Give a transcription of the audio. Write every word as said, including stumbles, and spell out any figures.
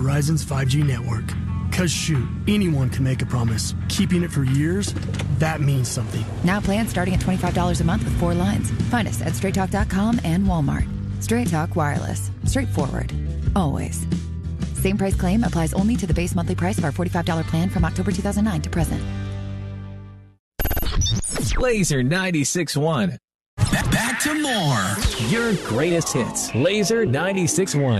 Verizon's five G network. Cause shoot, anyone can make a promise. Keeping it for years, that means something. Now plans starting at twenty-five dollars a month with four lines. Find us at straight talk dot com and Walmart. Straight Talk Wireless. Straightforward. Always. Same price claim applies only to the base monthly price of our forty-five dollars plan from October two thousand nine to present. Laser ninety-six point one. Back to more. Your greatest hits. Laser ninety-six point one.